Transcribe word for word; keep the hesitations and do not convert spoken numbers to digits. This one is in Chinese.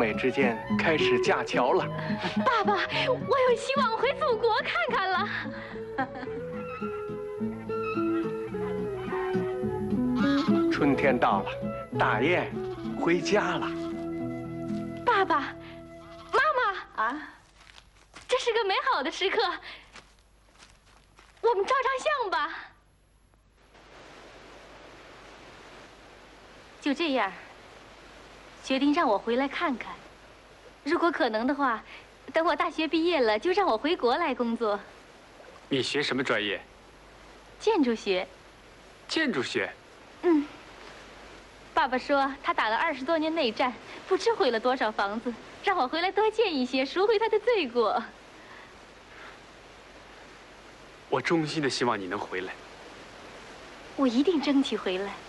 美之间开始架桥了。 爸爸，我有希望回祖国看看了。 春天到了，大雁回家了。 爸爸，妈妈啊， 这是个美好的时刻，我们照张相吧。就这样，决定让我回来看看。如果可能的话，等我大学毕业了，就让我回国来工作。 你学什么专业？ 建筑学。 建筑学。 嗯。爸爸说他打了二十多年内战，不知毁了多少房子，让我回来多建一些，赎回他的罪过。 我衷心的希望你能回来。 我一定争取回来。